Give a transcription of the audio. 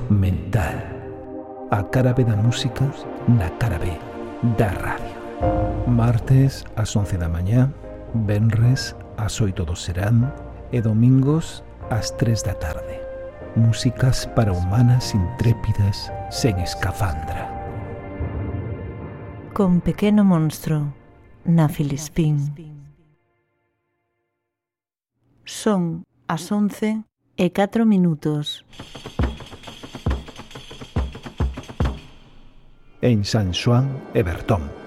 mental. A cara B da música na cara B da radio. Martes ás 11 da mañá, venres ás 8 do serán e domingos ás 3 da tarde. Músicas para humanas intrépidas sen escafandra. Con Pequeno Monstro na Filispín. Son as 11:04. En San Xoán e Bertón.